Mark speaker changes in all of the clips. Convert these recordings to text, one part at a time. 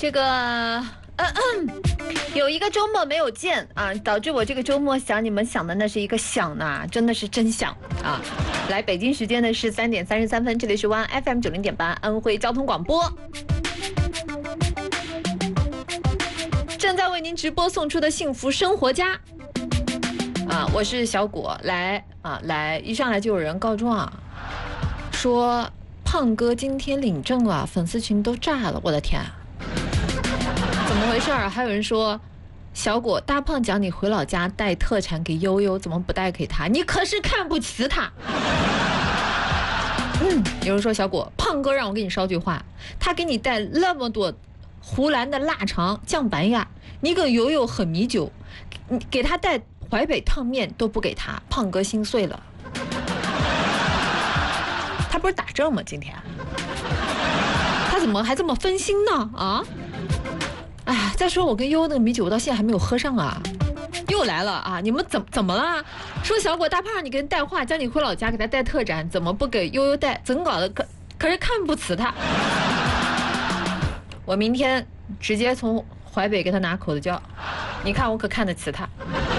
Speaker 1: 这个有一个周末没有见啊，导致我这个周末想你们想的那是一个想呢，真的是真想啊！来，北京时间的是3点33分，这里是湾 FM 90.8安徽交通广播，正在为您直播送出的幸福生活家啊，我是小果，来，一上来就有人告状，说胖哥今天领证啊，粉丝群都炸了，我的天！怎么回事啊？还有人说，小果大胖讲你回老家带特产给悠悠，怎么不带给他？你可是看不起他。有人说小果胖哥让我给你捎句话，他给你带那么多湖南的腊肠酱板鸭，你跟悠悠喝米酒，你给他带淮北烫面都不给他，胖哥心碎了。他不是打针吗？今天他怎么还这么分心呢？啊！哎，再说我跟悠悠那个米酒，我到现在还没有喝上啊，又来了啊！你们怎么了？说小果大胖你给人带话，叫你回老家给他带特产，怎么不给悠悠带？怎搞的？可是看不起他。我明天直接从淮北给他拿口子窖，你看我可看得起他。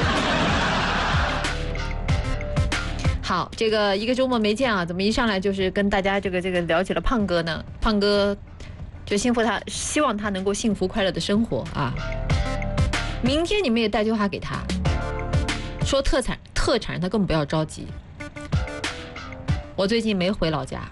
Speaker 1: 好，这个一个周末没见啊，怎么一上来就是跟大家这个聊起了胖哥呢？胖哥就希望他能够幸福快乐的生活啊！明天你们也带句话给他，说特产他根本不要着急。我最近没回老家，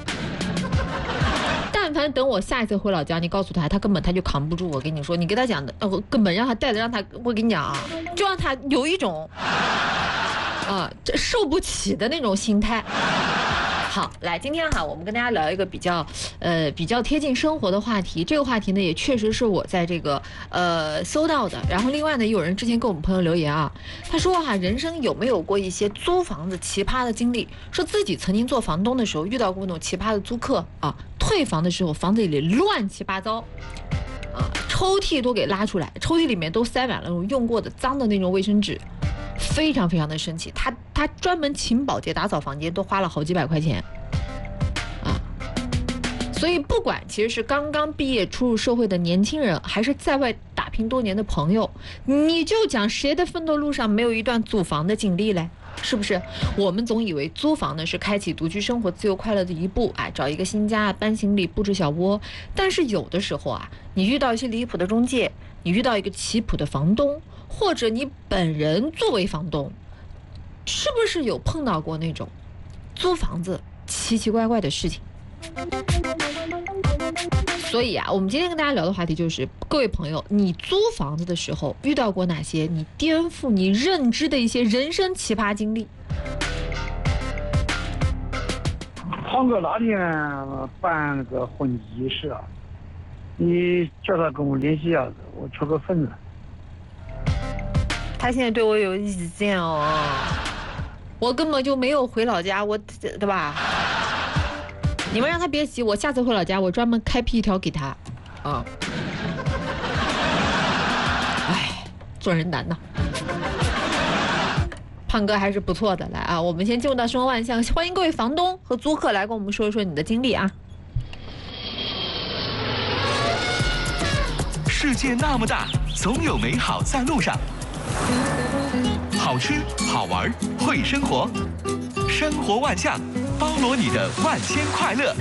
Speaker 1: 但凡等我下一次回老家，你告诉他，他根本就扛不住。我跟你说，你跟他讲的，根本让他带着，我跟你讲啊，就让他有一种这受不起的那种心态。好，来，今天我们跟大家聊一个比较贴近生活的话题。这个话题呢，也确实是我在这个搜到的。然后另外呢，有人之前给我们朋友留言啊，他说人生有没有过一些租房子奇葩的经历？说自己曾经做房东的时候遇到过那种奇葩的租客啊，退房的时候房子里乱七八糟啊，抽屉都给拉出来，抽屉里面都塞满了那种用过的脏的那种卫生纸。非常非常的生气，他专门请保洁打扫房间都花了好几百块钱啊！所以不管其实是刚刚毕业初入社会的年轻人，还是在外打拼多年的朋友，你就讲谁的奋斗路上没有一段租房的经历嘞？是不是？我们总以为租房呢是开启独居生活自由快乐的一步，找一个新家，搬行李，布置小窝。但是有的时候你遇到一些离谱的中介，你遇到一个奇葩的房东，或者你本人作为房东，是不是有碰到过那种租房子奇奇怪怪的事情？所以我们今天跟大家聊的话题就是，各位朋友，你租房子的时候遇到过哪些你颠覆你认知的一些人生奇葩经历？
Speaker 2: 胖哥那天办那个婚仪式你叫他跟我联系一下子，我抽个份子。
Speaker 1: 他现在对我有意见我根本就没有回老家，对吧？你们让他别急，我下次回老家我专门开辟一条给他做人难呐。胖哥还是不错的，来我们先进入到生活万象，欢迎各位房东和租客来跟我们说一说你的经历啊。
Speaker 3: 世界那么大，总有美好在路上。好吃好玩会生活，生活万象，包罗你的万千快乐。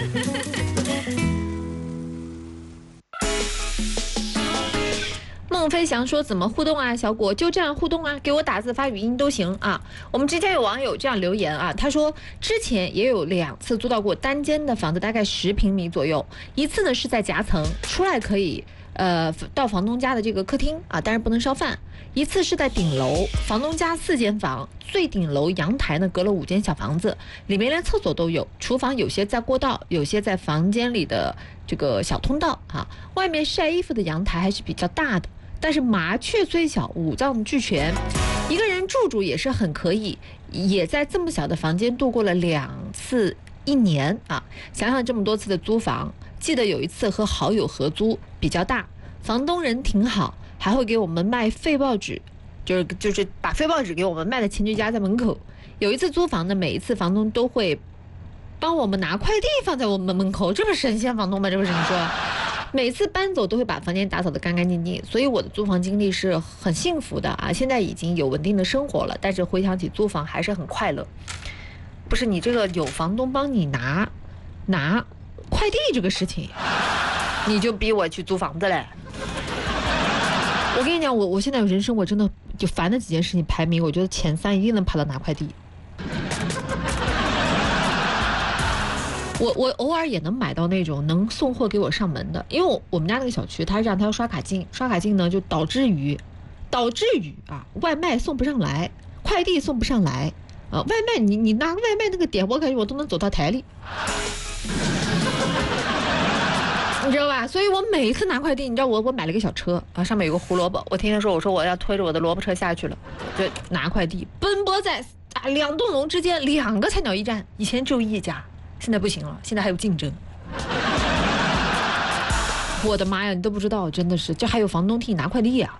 Speaker 1: 孟飞翔说怎么互动啊？小果就这样互动啊，给我打字发语音都行啊。我们之前有网友这样留言他说之前也有2次租到过单间的房子，大概10平米左右。一次呢是在夹层，出来可以到房东家的这个客厅但是不能烧饭。一次是在顶楼，房东家4间房，最顶楼阳台呢隔了5间小房子，里面连厕所都有，厨房有些在过道，有些在房间里的这个小通道外面晒衣服的阳台还是比较大的，但是麻雀虽小，五脏俱全，一个人住也是很可以，也在这么小的房间度过了2次1年想想这么多次的租房，记得有一次和好友合租比较大，房东人挺好，还会给我们卖废报纸，就是把废报纸给我们卖的钱就压在门口。有一次租房呢，每一次房东都会帮我们拿快递放在我们门口，这不是神仙房东吗？这不是你说？ 每次搬走都会把房间打扫得干干净净，所以我的租房经历是很幸福的啊！现在已经有稳定的生活了，但是回想起租房还是很快乐。不是你这个有房东帮你拿快递这个事情，你就逼我去租房子嘞。我跟你讲，我现在人生我真的就烦的几件事情排名，我觉得前3一定能排到拿快递。我偶尔也能买到那种能送货给我上门的，因为我们家那个小区，他让他要刷卡进，刷卡进呢就导致于啊，外卖送不上来，快递送不上来，外卖你拿外卖那个点，我感觉我都能走到台里，你知道吧？所以我每一次拿快递，你知道我买了个小车啊，上面有个胡萝卜，我天天说我说我要推着我的萝卜车下去了，就拿快递，奔波在2栋楼之间2个菜鸟驿站，以前只有1家。现在不行了，现在还有竞争。我的妈呀，你都不知道，真的是，这还有房东替你拿快递呀！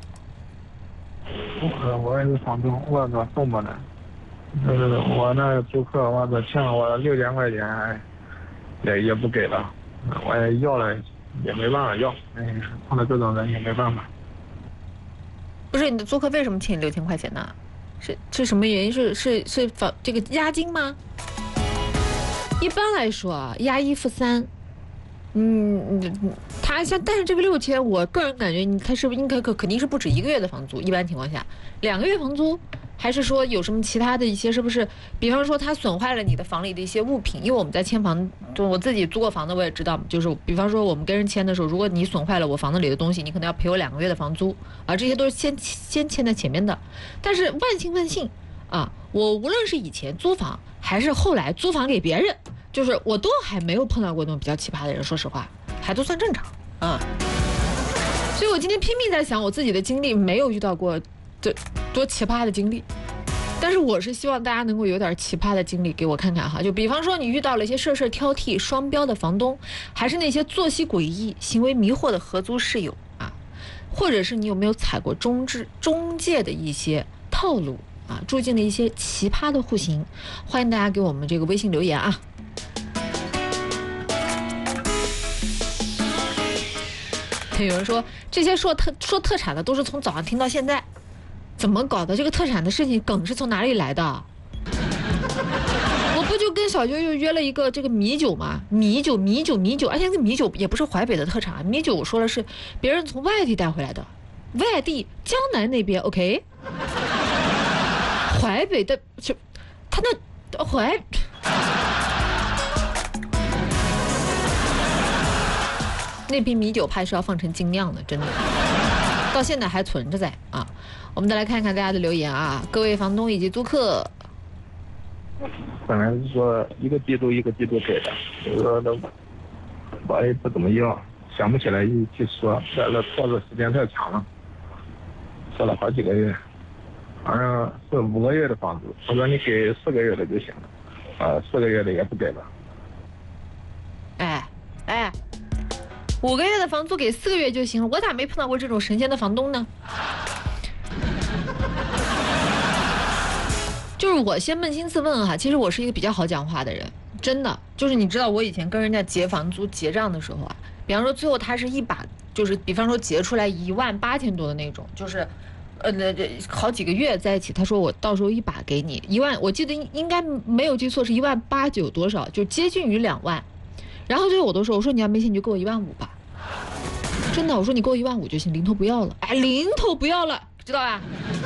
Speaker 4: 我也是房东，我可送不来。我那租客，我可欠我6000块钱，也不给了，我也要了，也没办法要。碰到这种人也没办法。
Speaker 1: 不是你的租客为什么欠你6000块钱呢？是什么原因？是这个押金吗？一般来说啊，押1付3，他像，但是这个6000，我个人感觉他是不是应该肯定是不止1个月的房租，一般情况下2个月房租，还是说有什么其他的一些，是不是？比方说他损坏了你的房里的一些物品，因为我们在签房，就我自己租过房子，我也知道，就是比方说我们跟人签的时候，如果你损坏了我房子里的东西，你可能要赔我2个月的房租啊，这些都是先签在前面的。但是万幸啊，我无论是以前租房还是后来租房给别人，就是我都还没有碰到过那种比较奇葩的人，说实话，还都算正常啊。所以我今天拼命在想我自己的经历，没有遇到过这多奇葩的经历。但是我是希望大家能够有点奇葩的经历给我看看哈，就比方说你遇到了一些事挑剔、双标的房东，还是那些作息诡异、行为迷惑的合租室友啊，或者是你有没有踩过中介的一些套路啊，住进了一些奇葩的户型，欢迎大家给我们这个微信留言啊。有人说这些说特产的都是从早上听到现在，怎么搞的？这个特产的事情梗是从哪里来的？我不就跟小舅又约了一个这个米酒吗？米酒，而且这米酒也不是淮北的特产，米酒我说的是别人从外地带回来的，外地江南那边 OK， 淮北的就他那那瓶米酒怕是要放成精酿的，真的，到现在还存着在啊。我们再来看看大家的留言啊，各位房东以及租客。
Speaker 4: 本来是说一个季度给的，说的我也不怎么要，想不起来去说，这拖的时间太长了，说了好几个月，好像是5个月的房租，我说你给4个月的就行了，4个月的也不给了。
Speaker 1: 哎，5个月的房租给4个月就行了，我咋没碰到过这种神仙的房东呢？就是我先扪心自问哈，其实我是一个比较好讲话的人，真的，就是你知道我以前跟人家结房租结账的时候啊，比方说最后他是一把，就是比方说结出来18000多的那种，就是好几个月在一起，他说我到时候一把给你1万，我记得应该没有记错是18900多少，就接近于2万。然后最后我都说，我说你要没钱你就给我15000吧，真的，我说你给我15000就行，零头不要了，零头不要了，知道吧？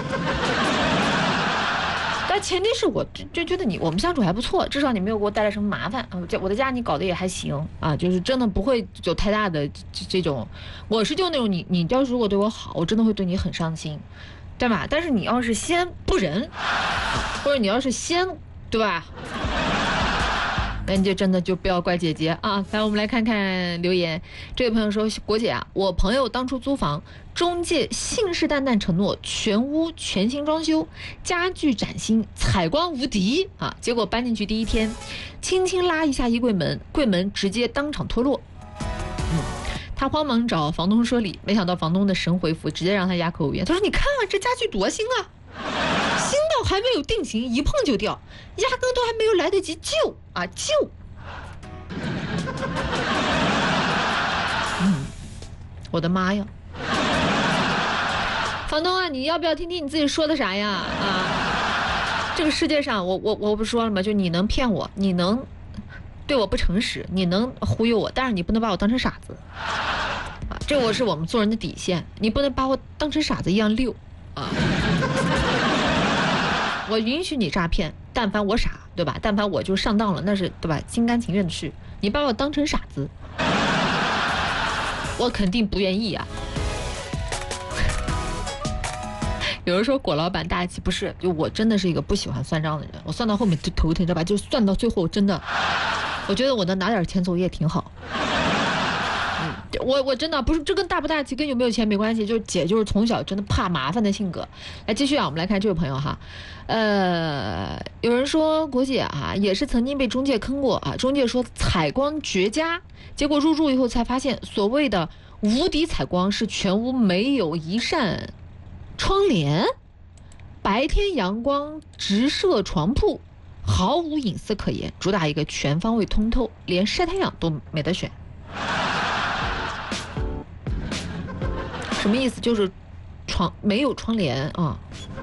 Speaker 1: 但前提是我就觉得我们相处还不错，至少你没有给我带来什么麻烦啊，我的家你搞得也还行啊，就是真的不会有太大的这种，我是就那种你要是如果对我好，我真的会对你很伤心，对吧？但是你要是先不仁，或者你要是先对吧？那你就真的就不要怪姐姐啊！来，我们来看看留言。这位朋友说：“国姐啊，我朋友当初租房，中介信誓旦旦承诺全屋全新装修，家具崭新，采光无敌啊！结果搬进去第1天，轻轻拉一下衣柜门，柜门直接当场脱落。他慌忙找房东说理，没想到房东的神回复直接让他哑口无言。他说：“你看啊，这家具多新啊！”新到还没有定型，一碰就掉，压根都还没有来得及救。 我的妈呀！房东啊，你要不要听听你自己说的啥呀？啊，这个世界上，我不说了吗？就你能骗我，你能对我不诚实，你能忽悠我，但是你不能把我当成傻子啊！这是我们做人的底线，你不能把我当成傻子一样溜啊！我允许你诈骗，但凡我傻，对吧？但凡我就上当了，那是对吧？心甘情愿的事。你把我当成傻子，我肯定不愿意啊。有人说果老板大气，不是，就我真的是一个不喜欢算账的人，我算到后面就头疼，知道吧？就算到最后，真的，我觉得我能拿点钱走也挺好。我真的不是，这跟大不大气跟有没有钱没关系，就是姐就是从小真的怕麻烦的性格。来继续啊，我们来看这位朋友哈，有人说国姐啊也是曾经被中介坑过啊，中介说采光绝佳，结果入住以后才发现所谓的无敌采光是全屋没有一扇窗帘，白天阳光直射床铺，毫无隐私可言，主打一个全方位通透，连晒太阳都没得选。什么意思？就是没有窗帘啊。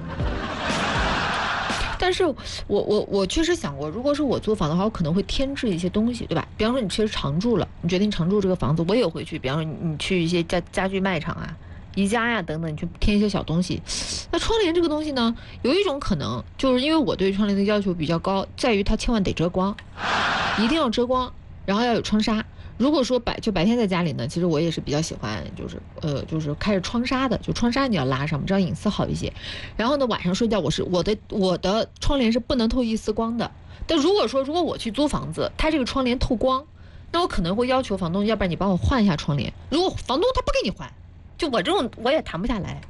Speaker 1: 但是我确实想过，如果是我租房的话，我可能会添置一些东西，对吧？比方说你确实常住了，你决定常住这个房子，我也会去，比方说你去一些家具卖场啊、宜家呀等等，你去添一些小东西。那窗帘这个东西呢，有一种可能，就是因为我对窗帘的要求比较高，在于它千万得遮光，一定要遮光，然后要有窗纱。如果说白天在家里呢，其实我也是比较喜欢，就是开着窗纱的，就窗纱你要拉上，这样隐私好一些。然后呢，晚上睡觉我的窗帘是不能透一丝光的。但如果我去租房子，它这个窗帘透光，那我可能会要求房东，要不然你帮我换一下窗帘。如果房东他不给你换，就我这种我也谈不下来。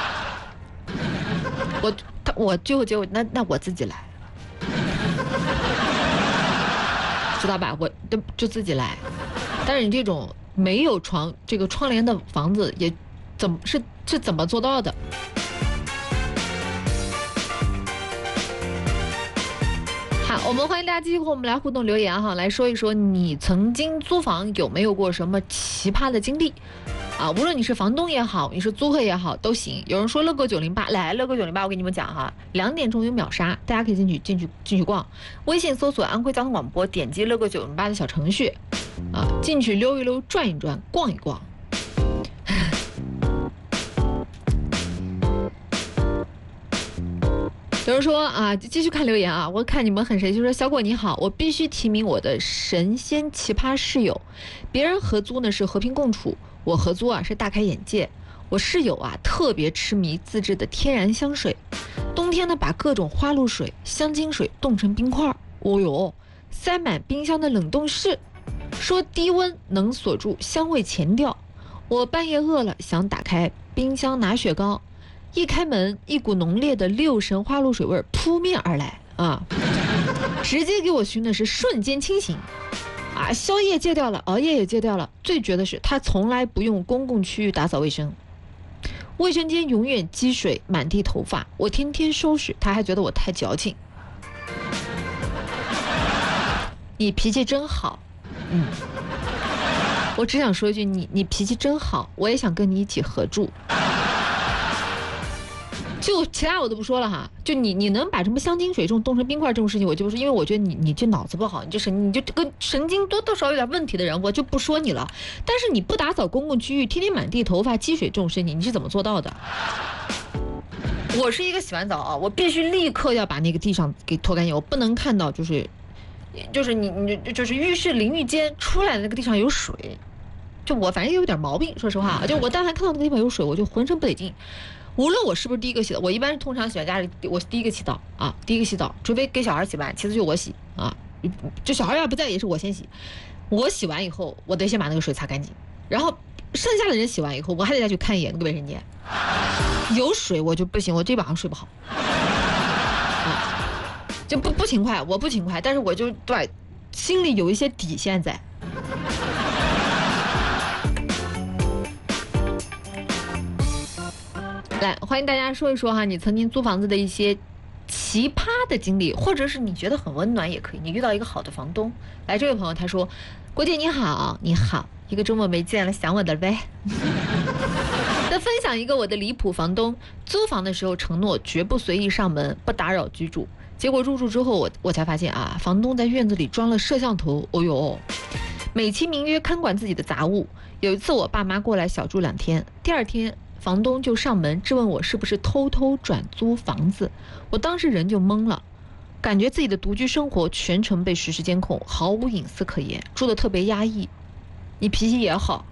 Speaker 1: 我最后结果那我自己来。知道吧？我就自己来，但是你这种没有这个窗帘的房子也是怎么做到的？好，我们欢迎大家继续和我们来互动留言哈，来说一说你曾经租房有没有过什么奇葩的经历啊？无论你是房东也好，你是租客也好都行。有人说乐购908，来乐购908，我跟你们讲哈，2点钟有秒杀，大家可以进去逛，微信搜索安徽交通广播，点击乐购908的小程序，啊，进去溜一溜，转一转，逛一逛。有人说啊，继续看留言啊，我看你们很神奇，就说小果你好，我必须提名我的神仙奇葩室友，别人合租呢是和平共处，我合租啊是大开眼界。我室友啊特别痴迷自制的天然香水，冬天呢把各种花露水、香精水冻成冰块，哦哟，塞满冰箱的冷冻室，说低温能锁住香味前调。我半夜饿了，想打开冰箱拿雪糕，一开门，一股浓烈的6神花露水味扑面而来啊！直接给我熏的是瞬间清醒啊！宵夜戒掉了，熬夜也戒掉了。最绝的是，他从来不用公共区域打扫卫生，卫生间永远积水满地头发，我天天收拾，他还觉得我太矫情。你脾气真好，我只想说一句，你脾气真好，我也想跟你一起合住。就其他我都不说了哈，就你能把什么香精水这种冻成冰块这种事情，我就不说，因为我觉得你这脑子不好，你就这个神经多少有点问题的人，我就不说你了。但是你不打扫公共区域，天天满地头发积水这种事情，你是怎么做到的？我是一个洗完澡啊，我必须立刻要把那个地上给拖干净，我不能看到就是你就是浴室淋浴间出来的那个地上有水，就我反正有点毛病，说实话啊，就我但凡看到那个地方有水，我就浑身不得劲。无论我是不是第一个洗澡，我一般通常洗完家里我是第一个洗澡啊，第一个洗澡，除非给小孩洗完，其次就我洗啊，就小孩要不在也是我先洗。我洗完以后，我得先把那个水擦干净，然后剩下的人洗完以后，我还得再去看一眼那个卫生间，有水我就不行，我这晚上睡不好啊，就不勤快，我不勤快，但是我就对心里有一些底线在。来，欢迎大家说一说哈，你曾经租房子的一些奇葩的经历，或者是你觉得很温暖也可以。你遇到一个好的房东，来，这位朋友他说：“国姐你好，你好， 一个周末没见了，想我的呗。再分享一个我的离谱房东，租房的时候承诺绝不随意上门，不打扰居住。结果入住之后，我才发现啊，房东在院子里装了摄像头。哦呦，美其名曰看管自己的杂物。有一次我爸妈过来小住2天，第2天房东就上门质问我是不是偷偷转租房子。我当时人就懵了，感觉自己的独居生活全程被实时监控，毫无隐私可言，住得特别压抑。你脾气也好。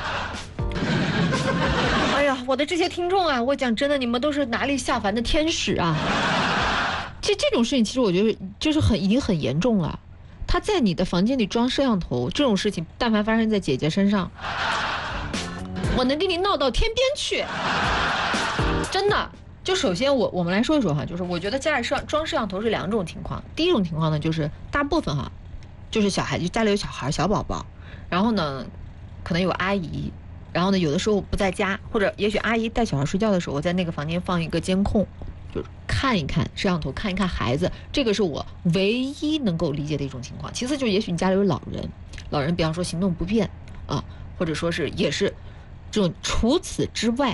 Speaker 1: 哎呀，我的这些听众啊，我讲真的，你们都是哪里下凡的天使啊！这种事情，其实我觉得就是已经很严重了。他在你的房间里装摄像头，这种事情，但凡发生在姐姐身上，我能跟你闹到天边去。真的，就首先我们来说一说哈，就是我觉得家里装摄像头是2种情况。第一种情况呢，就是大部分哈，就是小孩，就家里有小孩小宝宝，然后呢，可能有阿姨。然后呢，有的时候不在家，或者也许阿姨带小孩睡觉的时候，我在那个房间放一个监控，就是看一看摄像头，看一看孩子，这个是我唯一能够理解的一种情况。其次就也许你家里有老人比方说行动不便啊，或者说是也是这种。除此之外，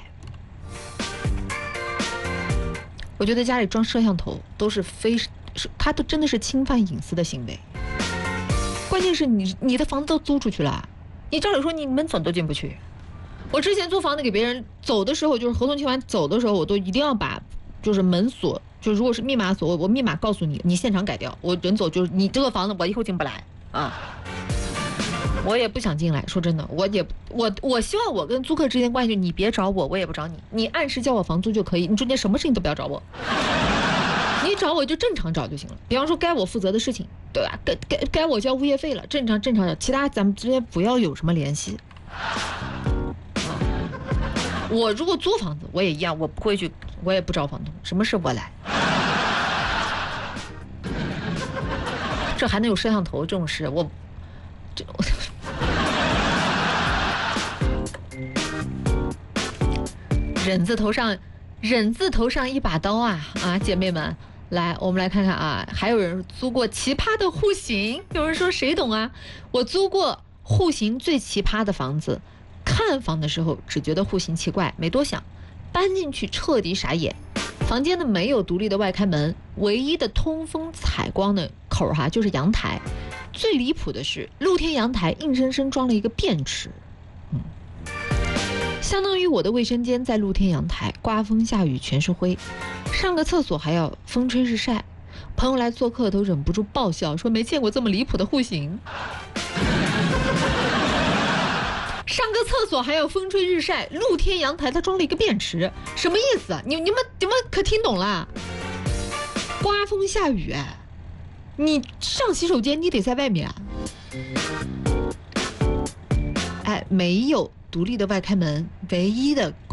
Speaker 1: 我觉得家里装摄像头都是它都真的是侵犯隐私的行为。关键是你的房子都租出去了，你照理说你门锁都进不去。我之前租房子给别人，走的时候就是合同签完走的时候，我都一定要把就是门锁，就如果是密码锁，我密码告诉你，你现场改掉。我人走就是你这个房子我以后进不来啊，我也不想进来。说真的，我希望我跟租客之间关系，你别找我，我也不找你，你按时交我房租就可以，你中间什么事情都不要找我。你找我就正常找就行了，比方说该我负责的事情，对吧？该我交物业费了，正常的，其他咱们之间不要有什么联系。我如果租房子，我也一样，我不会去，我也不找房东，什么事我来。这还能有摄像头这种事，忍字头上一把刀啊！姐妹们，来，我们来看看啊，还有人租过奇葩的户型，有人说谁懂啊？我租过户型最奇葩的房子。看房的时候只觉得户型奇怪，没多想，搬进去彻底傻眼。房间呢没有独立的外开门，唯一的通风采光的口就是阳台。最离谱的是露天阳台硬生生装了一个便池，相当于我的卫生间在露天阳台，刮风下雨全是灰，上个厕所还要风吹日晒。朋友来做客都忍不住爆笑，说没见过这么离谱的户型。上个厕所还要风吹日晒，露天阳台它装了一个便池，什么意思啊？你们可听懂了？刮风下雨你上洗手间你得在外面没有独立的外开门，唯一的